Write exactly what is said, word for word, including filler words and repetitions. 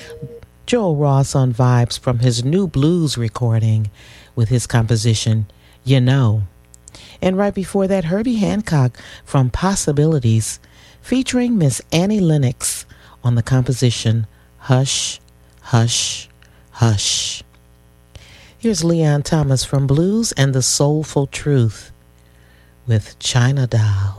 Joel Ross on vibes from his new blues recording with his composition, You Know. And right before that, Herbie Hancock from Possibilities featuring Miss Annie Lennox on the composition, Hush, Hush, Hush. Here's Leon Thomas from Blues and the Soulful Truth with China Doll.